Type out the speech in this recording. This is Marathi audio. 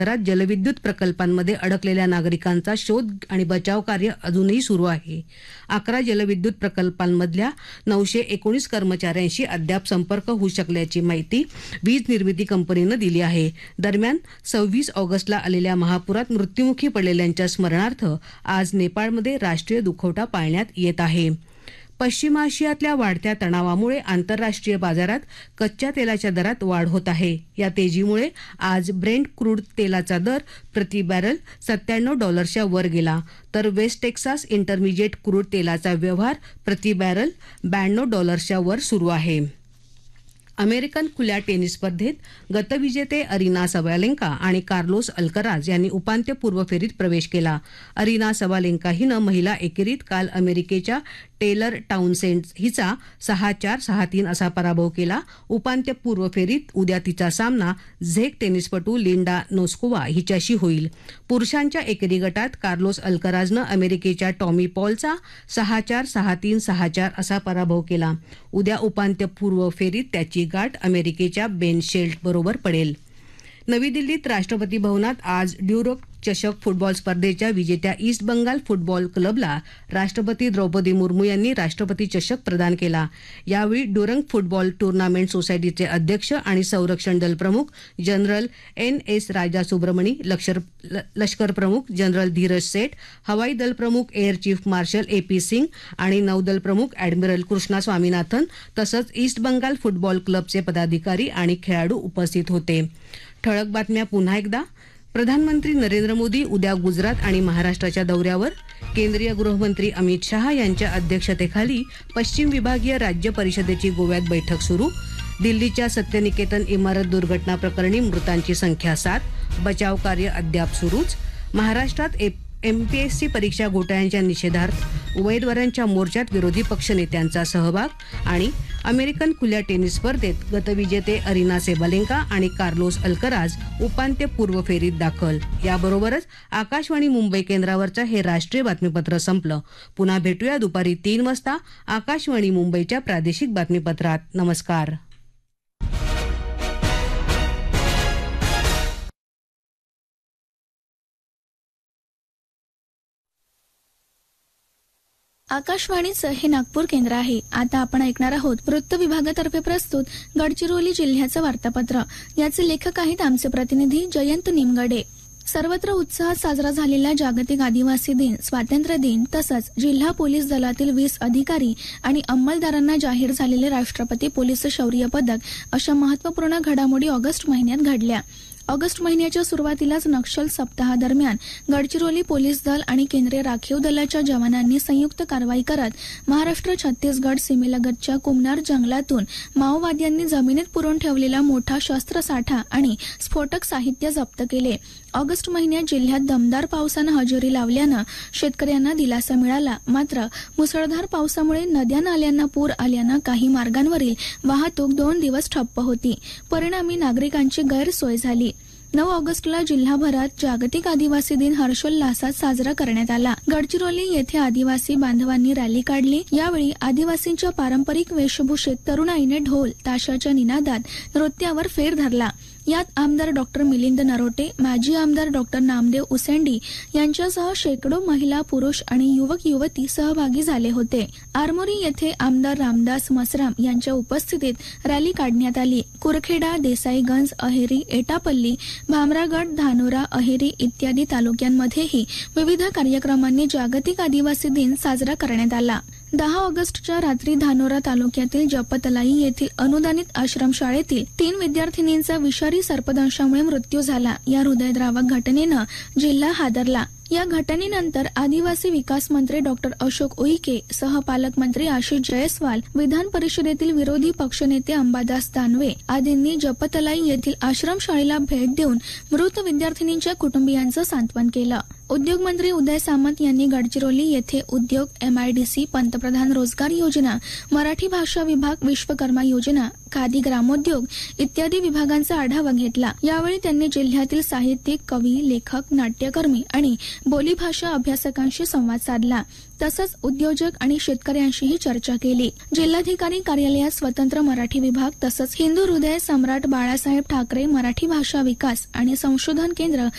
जलविद्युत प्रकल्पांमध्ये अडकलेल्या नागरिकांचा शोध आणि बचाव कार्य अजूनही सुरू आहे. 11 जलविद्युत प्रकल्पांमधल्या 919 कर्मचाऱ्यांशी अद्याप संपर्क होऊ शकल्याची माहिती वीज निर्मिती कंपनीनं दिली आहे. दरम्यान 26 ऑगस्टला आलेल्या महापुरात मृत्युमुखी पडलेल्यांच्या स्मरणार्थ आज नेपाळमध्ये राष्ट्रीय दुखवटा पाळण्यात येत आहे. पश्चिम आशियातल्या वाढत्या तणावामुळे आंतरराष्ट्रीय बाजारात कच्च्या तेलाच्या दरात वाढ होत आहे. या तेजीमुळे आज ब्रेंट क्रूड तेलाचा दर प्रति बॅरल $97 वर गेला, तर वेस्ट टेक्सास इंटरमिजिएट क्रूड तेलाचा व्यवहार प्रति बॅरल $92 वर सुरू आहे. अमेरिकन खुल्या टेनिस स्पर्धेत गतविजेते अरिना सबालेंका आणि कार्लोस अल्कराज यांनी उपांत्यपूर्व फेरीत प्रवेश केला. अरिना सबालेंका हिनं महिला एकेरीत काल अमेरिकेच्या टेलर टाउनसेंड हिचा 6-4, 6-3 असा पराभव केला. उपांत्यपूर्व फेरीत उद्या तिचा सामना झेक टेनिसपटू लिंडा नोस्कोवा हिच्याशी होईल. पुरुषांच्या एकेरी गटात कार्लोस अल्कराजनं अमेरिकेच्या टॉमी पॉलचा 6-4, 6-3, 6-4 असा पराभव केला. उद्या उपांत्यपूर्व फेरीत त्याची गाठ अमेरिकेच्या बेन शेल्ट बरोबर पडेल. नवी दिल्लीत राष्ट्रपती भवनात आज ड्युरोक चषक फुटबॉल स्पर्धेच्या विजेत्या ईस्ट बंगाल फुटबॉल क्लबला राष्ट्रपती द्रौपदी मुर्मू यांनी राष्ट्रपती चषक प्रदान केला. यावेळी ड्युरंग फुटबॉल टूर्नामेंट सोसायटीचे अध्यक्ष आणि संरक्षण दल प्रमुख जनरल NS राजा सुब्रमणी, लष्कर प्रमुख जनरल धीरज सेठ, हवाई दल प्रमुख air chief marshal AP Singh आणि नौदल प्रमुख ॲडमिरल कृष्णा स्वामीनाथन तसंच ईस्ट बंगाल फुटबॉल क्लबचे पदाधिकारी आणि खेळाडू उपस्थित होते. ठळक बातम्या पुन्हा एकदा. प्रधानमंत्री नरेंद्र मोदी उद्या गुजरात आणि महाराष्ट्राच्या दौऱ्यावर. केंद्रीय गृहमंत्री अमित शहा यांच्या अध्यक्षतेखाली पश्चिम विभागीय राज्य परिषदेची गोव्यात बैठक सुरू. दिल्लीच्या सत्यनिकेतन इमारत दुर्घटना प्रकरणी मृतांची संख्या 7. बचाव कार्य अद्याप सुरूच. महाराष्ट्रात MPSC परीक्षा घोटाळ्यांच्या निषेधार्थ उमेदवारांच्या मोर्चात विरोधी पक्षनेत्यांचा सहभाग. आणि अमेरिकन खुल्या टेनिस स्पर्धेत गतविजेते अरिना सबालेंका आणि कार्लोस अल्कराज उपांत्यपूर्व फेरीत दाखल. याबरोबरच आकाशवाणी मुंबई केंद्रावरचं हे राष्ट्रीय बातमीपत्र संपलं. पुन्हा भेटूया दुपारी 3 वाजता आकाशवाणी मुंबईच्या प्रादेशिक बातमीपत्रात. नमस्कार. आकाशवाणीचं हे नागपूर केंद्र आहे. आता आपण ऐकणार आहोत वृत्त विभागातर्फे प्रस्तुत गडचिरोली जिल्ह्याचं वार्तापत्र. याचे लेखक आहेत आमचे प्रतिनिधी जयंत निमगडे. सर्वत्र उत्साहात साजरा झालेला जागतिक आदिवासी दिन, स्वातंत्र्य दिन तसंच जिल्हा पोलीस दलातील 20 अधिकारी आणि अंमलदारांना जाहीर झालेले राष्ट्रपती पोलीस शौर्य पदक अशा महत्वपूर्ण घडामोडी ऑगस्ट महिन्यात घडल्या. ऑगस्ट महिन्याच्या सुरुवातीलाच नक्षल सप्ताहादरम्यान गडचिरोली पोलीस दल आणि केंद्रीय राखीव दलाच्या जवानांनी संयुक्त कारवाई करत महाराष्ट्र छत्तीसगड सीमेलगतच्या कुमनार जंगलातून माओवाद्यांनी जमिनीत पुरून ठेवलेला मोठा शस्त्रसाठा आणि स्फोटक साहित्य जप्त केले. ऑगस्ट महिन्यात जिल्ह्यात दमदार पावसानं हजेरी लावल्यानं शेतकऱ्यांना दिलासा मिळाला. मात्र मुसळधार पावसामुळे नद्या नाल्यांना पूर आल्यानं काही मार्गांवरील वाहतूक 2 दिवस ठप्प होती. परिणामी नागरिकांची गैरसोय झाली. 9 ऑगस्टला जिल्हाभरात जागतिक आदिवासी दिन हर्षोल्लासात साजरा करण्यात आला. गडचिरोली येथे आदिवासी बांधवांनी रॅली काढली. यावेळी आदिवासींच्या पारंपरिक वेशभूषेत तरुणाईने ढोल ताशाच्या निनादात नृत्यावर फेर धरला. यात आमदार डॉक्टर मिलिंद नरोटे, माजी आमदार डॉक्टर नामदेव उसेंडी यांच्यासह शेकडो महिला, पुरुष आणि युवक युवती सहभागी झाले होते. आरमोरी येथे आमदार रामदास मसराम यांच्या उपस्थितीत रॅली काढण्यात आली. कुरखेडा, देसाईगंज, अहेरी, एटापल्ली, भामरागड, धानोरा, अहेरी इत्यादी तालुक्यांमध्येही विविध कार्यक्रमांनी जागतिक आदिवासी दिन साजरा करण्यात आला. 10 ऑगस्टच्या रात्री धानोरा तालुक्यातील जपतलाई येथील अनुदानित आश्रमशाळेतील 3 विद्यार्थिनींचा विषारी सर्पदंशामुळे मृत्यू झाला. या हृदयद्रावक घटनेनं जिल्हा हादरला. या घटनेनंतर आदिवासी विकास मंत्री डॉक्टर अशोक उईके, सहपालकमंत्री आशिष जयस्वाल, विधान परिषदेतील विरोधी पक्षनेते अंबादास दानवे आदींनी जपतलाई येथील आश्रमशाळेला भेट देऊन मृत विद्यार्थिनींच्या कुटुंबियांचं सांत्वन केलं. उद्योगमंत्री उदय सामंत यांनी गडचिरोली येथे उद्योग, MIDC, पंतप्रधान रोजगार योजना, मराठी भाषा विभाग, विश्वकर्मा योजना, खादी ग्रामोद्योग इत्यादी विभागांचा आढावा घेतला. यावेळी त्यांनी जिल्ह्यातील साहित्यिक, कवी, लेखक, नाट्यकर्मी आणि बोलीभाषा अभ्यासकांशी संवाद साधला. तसंच उद्योजक आणि शेतकऱ्यांशीही चर्चा केली. जिल्हाधिकारी कार्यालयात स्वतंत्र मराठी विभाग तसंच हिंदू हृदय सम्राट बाळासाहेब ठाकरे मराठी भाषा विकास आणि संशोधन केंद्र